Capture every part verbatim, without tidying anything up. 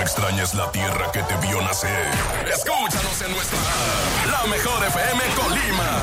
extrañas la tierra que te vio nacer, escúchanos en nuestra La Mejor F M Colima.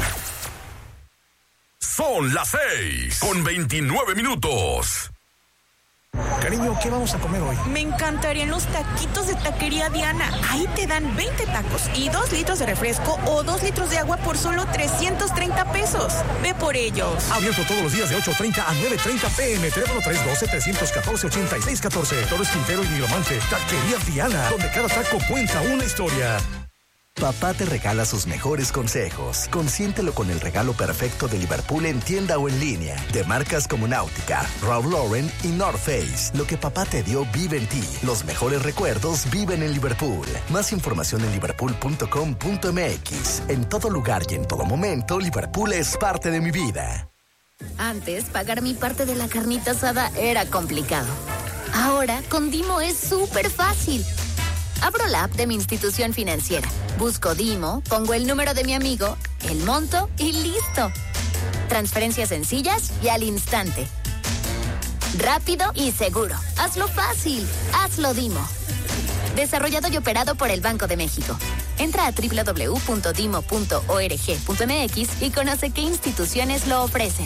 Son las seis con veintinueve minutos. Cariño, ¿qué vamos a comer hoy? Me encantarían los taquitos de Taquería Diana. Ahí te dan veinte tacos y dos litros de refresco o dos litros de agua por solo trescientos treinta pesos. Ve por ellos. Abierto todos los días de ocho treinta a nueve treinta pm. Teléfono tres uno dos, tres uno cuatro, ocho seis uno cuatro. Torres Quintero y Nigromante. Taquería Diana, donde cada taco cuenta una historia. Papá te regala sus mejores consejos. Consiéntelo con el regalo perfecto de Liverpool en tienda o en línea. De marcas como Náutica, Ralph Lauren y North Face. Lo que papá te dio vive en ti. Los mejores recuerdos viven en Liverpool. Más información en liverpool punto com punto m x. En todo lugar y en todo momento, Liverpool es parte de mi vida. Antes, pagar mi parte de la carnita asada era complicado. Ahora, con Dimo es súper fácil. Abro la app de mi institución financiera, busco Dimo, pongo el número de mi amigo, el monto y listo. Transferencias sencillas y al instante. Rápido y seguro. Hazlo fácil. Hazlo Dimo. Desarrollado y operado por el Banco de México. Entra a doble u doble u doble u punto dimo punto org punto m x y conoce qué instituciones lo ofrecen.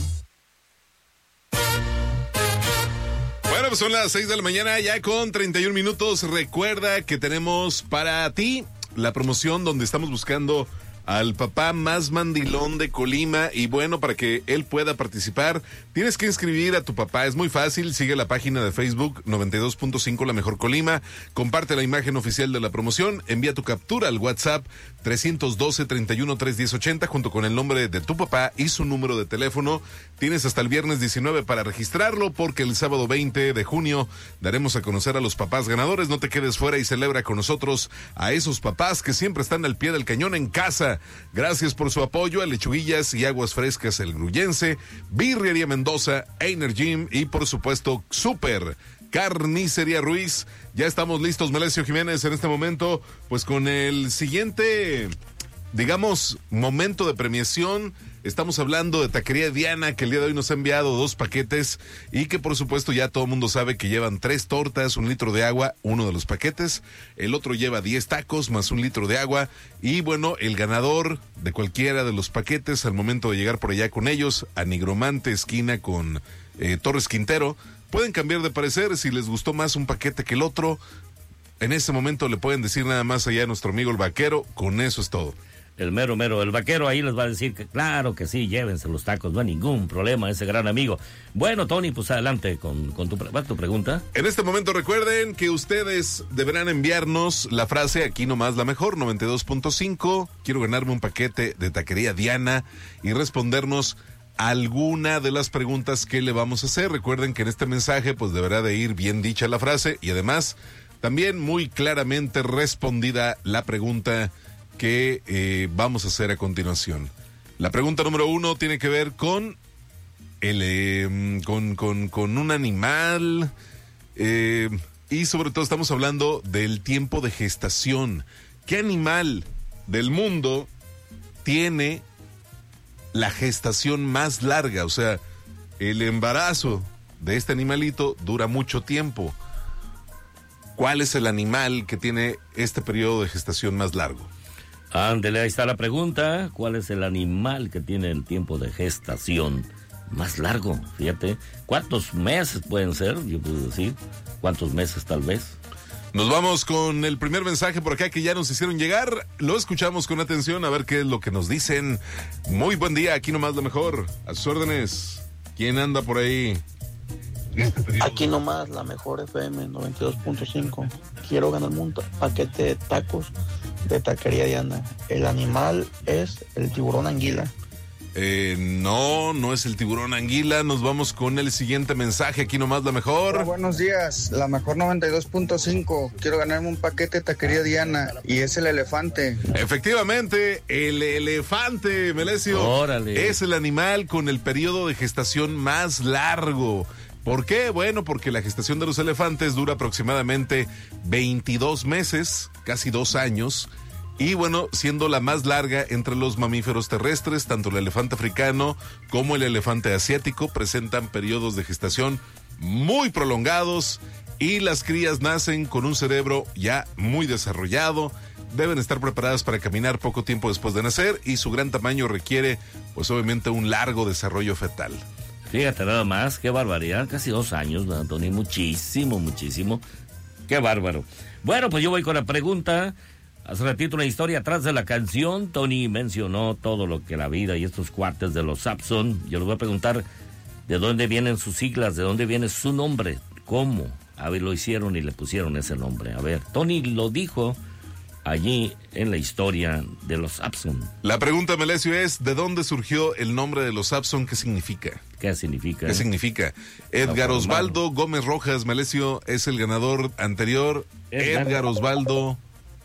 Bueno, pues son las seis de la mañana, ya con treinta y un minutos. Recuerda que tenemos para ti la promoción donde estamos buscando al papá más mandilón de Colima. Y bueno, para que él pueda participar, tienes que inscribir a tu papá. Es muy fácil, sigue la página de Facebook noventa y dos punto cinco La Mejor Colima, comparte la imagen oficial de la promoción, envía tu captura al WhatsApp trescientos doce, treinta y uno, tres diez, ochenta junto con el nombre de tu papá y su número de teléfono. Tienes hasta el viernes diecinueve para registrarlo, porque el sábado veinte de junio daremos a conocer a los papás ganadores. No te quedes fuera y celebra con nosotros a esos papás que siempre están al pie del cañón en casa. Gracias por su apoyo a Lechuguillas y Aguas Frescas El Gruyense, Birrería Mendoza, Einer Gym y por supuesto Super Carnicería Ruiz. Ya estamos listos, Melesio Jiménez, en este momento, pues con el siguiente, digamos, momento de premiación. Estamos hablando de Taquería Diana, que el día de hoy nos ha enviado dos paquetes y que por supuesto ya todo el mundo sabe que llevan tres tortas, un litro de agua, uno de los paquetes. El otro lleva diez tacos más un litro de agua. Y bueno, el ganador de cualquiera de los paquetes al momento de llegar por allá con ellos, a Nigromante, esquina con eh, Torres Quintero, pueden cambiar de parecer si les gustó más un paquete que el otro. En ese momento le pueden decir nada más allá a nuestro amigo el vaquero, con eso es todo. El mero mero, el vaquero ahí les va a decir que claro que sí, llévense los tacos, no hay ningún problema, ese gran amigo. Bueno, Tony, pues adelante con, con tu, tu pregunta. En este momento recuerden que ustedes deberán enviarnos la frase aquí nomás la mejor, noventa y dos punto cinco, quiero ganarme un paquete de Taquería Diana, y respondernos alguna de las preguntas que le vamos a hacer. Recuerden que en este mensaje pues deberá de ir bien dicha la frase y además también muy claramente respondida la pregunta que eh, vamos a hacer a continuación. La pregunta número uno tiene que ver con el eh, con, con, con un animal eh, y sobre todo estamos hablando del tiempo de gestación. ¿Qué animal del mundo tiene la gestación más larga? O sea, el embarazo de este animalito dura mucho tiempo. ¿Cuál es el animal que tiene este periodo de gestación más largo? Ándele, ahí está la pregunta. ¿Cuál es el animal que tiene el tiempo de gestación más largo? Fíjate, ¿cuántos meses pueden ser? Yo puedo decir, ¿cuántos meses tal vez? Nos vamos con el primer mensaje por acá que ya nos hicieron llegar. Lo escuchamos con atención a ver qué es lo que nos dicen. Muy buen día, aquí nomás lo mejor. A sus órdenes. ¿Quién anda por ahí? Aquí nomás la mejor F M noventa y dos punto cinco. Quiero ganarme un paquete de tacos de Taquería Diana. El animal es el tiburón anguila. Eh, no, no es el tiburón anguila. Nos vamos con el siguiente mensaje. Aquí nomás la mejor. Hola, buenos días, la mejor noventa y dos punto cinco. Quiero ganarme un paquete de Taquería Diana y es el elefante. Efectivamente, el elefante, Melesio. Órale. Es el animal con el periodo de gestación más largo. ¿Por qué? Bueno, porque la gestación de los elefantes dura aproximadamente veintidós meses, casi dos años, y bueno, siendo la más larga entre los mamíferos terrestres, tanto el elefante africano como el elefante asiático presentan periodos de gestación muy prolongados y las crías nacen con un cerebro ya muy desarrollado, deben estar preparadas para caminar poco tiempo después de nacer y su gran tamaño requiere, pues obviamente, un largo desarrollo fetal. Fíjate nada más, qué barbaridad, casi dos años, ¿verdad, Tony? Muchísimo, muchísimo. Qué bárbaro. Bueno, pues yo voy con la pregunta. Hace ratito una historia atrás de la canción. Tony mencionó todo lo que la vida y estos cuates de los Sapson. Yo les voy a preguntar de dónde vienen sus siglas, de dónde viene su nombre, cómo a ver, lo hicieron y le pusieron ese nombre. A ver, Tony lo dijo allí en la historia de los Sapson. La pregunta, Melesio, es ¿de dónde surgió el nombre de los Sapson? ¿Qué significa? ¿Qué significa? ¿Qué eh? significa? Edgar Osvaldo Gómez Rojas, Melesio, es el ganador anterior. Edgar, Edgar Osvaldo...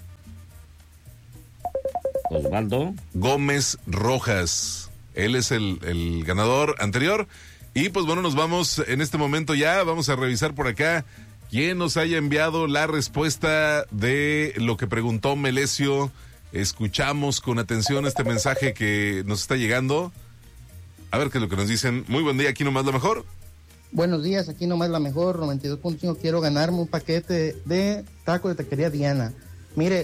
Osvaldo Gómez Rojas. Él es el, el ganador anterior. Y pues bueno, nos vamos en este momento ya. Vamos a revisar por acá quién nos haya enviado la respuesta de lo que preguntó Melesio. Escuchamos con atención este mensaje que nos está llegando. A ver qué es lo que nos dicen. Muy buen día, aquí nomás la mejor. Buenos días, aquí nomás la mejor, noventa y dos punto cinco. Quiero ganarme un paquete de taco de taquería Diana. Mire,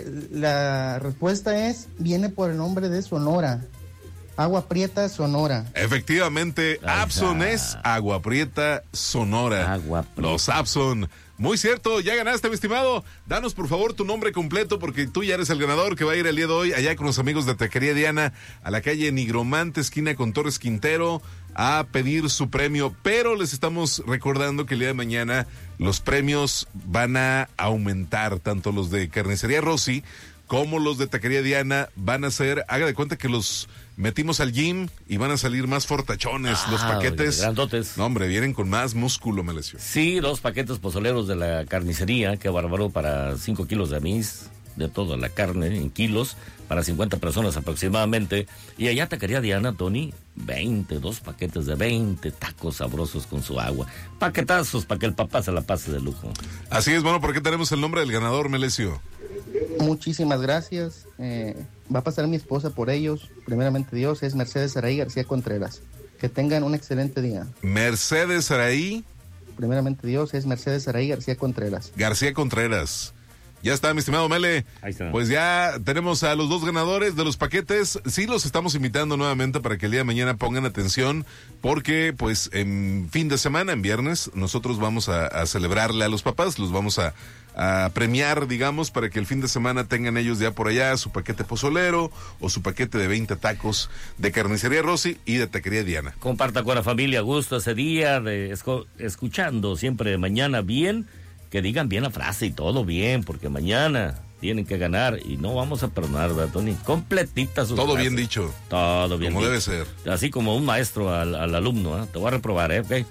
la respuesta es, viene por el nombre de Sonora. Agua Prieta, Sonora. Efectivamente, Sapson es Agua Prieta, Sonora. Agua Prieta. Los Sapson. Muy cierto, ya ganaste, mi estimado. Danos, por favor, tu nombre completo, porque tú ya eres el ganador que va a ir el día de hoy allá con los amigos de Taquería Diana a la calle Nigromante, esquina con Torres Quintero, a pedir su premio. Pero les estamos recordando que el día de mañana los premios van a aumentar, tanto los de Carnicería Rossi como los de Taquería Diana van a ser, haga de cuenta que los metimos al gym y van a salir más fortachones. Ah, los paquetes. Grandotes. No, hombre, vienen con más músculo, Melesio. Sí, dos paquetes pozoleros de la carnicería, que bárbaro, para cinco kilos de anís, de toda la carne en kilos, para cincuenta personas aproximadamente. Y allá Taquería Diana, Tony, veinte, dos paquetes de veinte tacos sabrosos con su agua. Paquetazos para que el papá se la pase de lujo. Así es, bueno, ¿por qué tenemos el nombre del ganador, Melesio? Muchísimas gracias. Eh, va a pasar mi esposa por ellos. Primeramente Dios, es Mercedes Araí García Contreras. Que tengan un excelente día. Mercedes Araí. Primeramente Dios, es Mercedes Araí García Contreras. García Contreras. Ya está, mi estimado Mele. Ahí está. Pues ya tenemos a los dos ganadores de los paquetes. Sí, los estamos invitando nuevamente para que el día de mañana pongan atención, porque pues en fin de semana, en viernes, nosotros vamos a, a celebrarle a los papás, los vamos a, a premiar, digamos, para que el fin de semana tengan ellos ya por allá su paquete pozolero o su paquete de veinte tacos de Carnicería Rossi y de Taquería Diana. Comparta con la familia, gusto ese día, de esco- escuchando siempre de mañana bien. Que digan bien la frase y todo bien, porque mañana tienen que ganar y no vamos a perdonar, ¿verdad, Tony? Completita sus Todo frases. bien dicho. Todo bien Como dicho. debe ser. Así como un maestro al, al alumno, ¿eh? Te voy a reprobar, ¿eh? Okay.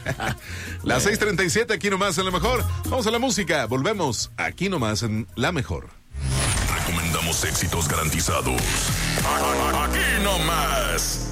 Las seis treinta y siete, aquí nomás en La Mejor. Vamos a la música, volvemos aquí nomás en La Mejor. Recomendamos éxitos garantizados. Aquí nomás.